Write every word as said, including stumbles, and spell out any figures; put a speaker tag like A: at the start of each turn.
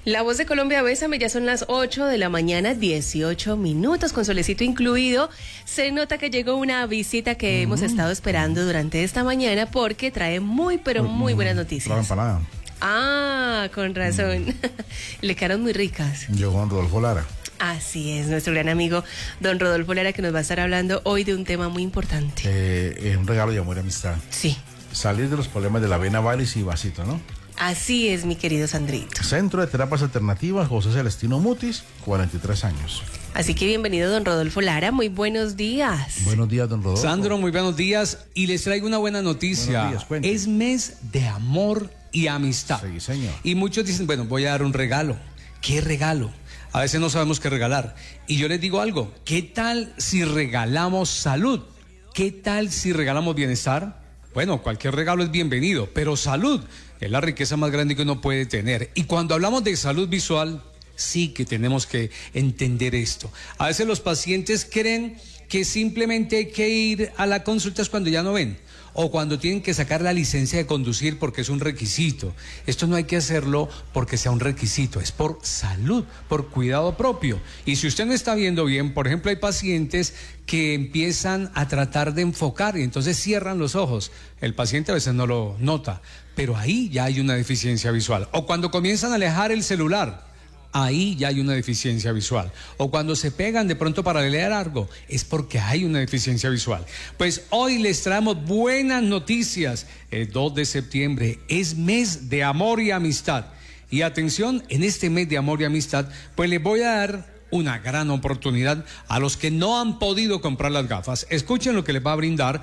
A: La Voz de Colombia, bésame, ya son las ocho de la mañana, dieciocho minutos, con solecito incluido. Se nota que llegó una visita que mm. hemos estado esperando durante esta mañana porque trae muy, pero muy, muy buenas noticias.
B: La empanada.
A: Ah, con razón. Mm. Le quedaron muy ricas.
B: Yo con Rodolfo Lara.
A: Así es, nuestro gran amigo don Rodolfo Lara, que nos va a estar hablando hoy de un tema muy importante.
B: Eh, un regalo de amor y amistad.
A: Sí.
B: Salir de los problemas de la vena varis y vasito, ¿no?
A: Así es, mi querido Sandrito.
B: Centro de Terapias Alternativas, José Celestino Mutis, cuarenta y tres años.
A: Así que bienvenido, don Rodolfo Lara, muy buenos días.
B: Buenos días, don Rodolfo.
C: Sandro, muy buenos días, y les traigo una buena noticia.
B: Días,
C: es mes de amor y amistad.
B: Sí, señor.
C: Y muchos dicen, bueno, voy a dar un regalo. ¿Qué regalo? A veces no sabemos qué regalar. Y yo les digo algo, ¿qué tal si regalamos salud? ¿Qué tal si regalamos bienestar? Bueno, cualquier regalo es bienvenido, pero salud es la riqueza más grande que uno puede tener. Y cuando hablamos de salud visual, sí que tenemos que entender esto. A veces los pacientes creen que simplemente hay que ir a la consulta cuando ya no ven, o cuando tienen que sacar la licencia de conducir porque es un requisito. Esto no hay que hacerlo porque sea un requisito, es por salud, por cuidado propio. Y si usted no está viendo bien, por ejemplo, hay pacientes que empiezan a tratar de enfocar y entonces cierran los ojos. El paciente a veces no lo nota, pero ahí ya hay una deficiencia visual. O cuando comienzan a alejar el celular, ahí ya hay una deficiencia visual. O cuando se pegan de pronto para leer algo, es porque hay una deficiencia visual. Pues hoy les traemos buenas noticias. El dos de septiembre es mes de amor y amistad. Y atención, en este mes de amor y amistad, pues les voy a dar una gran oportunidad a los que no han podido comprar las gafas. Escuchen lo que les va a brindar